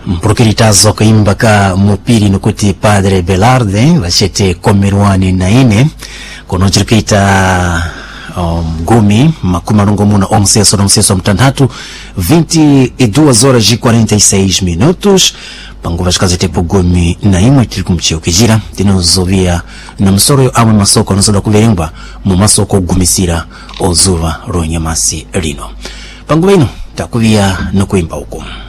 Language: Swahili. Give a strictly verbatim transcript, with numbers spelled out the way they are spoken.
mprokiritazo kaimbaka mupiri nukuti Padre Belarde vachete komerwani na ine konochirikita um, gumi makumarungo muna omseso nomseso mtandatu vinte e duas horas e quarenta e seis minutos panguva chikazitepo gumi na imwe tiri kumchio kijira tinozovia na msoro amwe masoko nasoda kuverengwa mu masoko gumisira ozuva ronyamasi rino panguva ino takuvia no kuimba huko.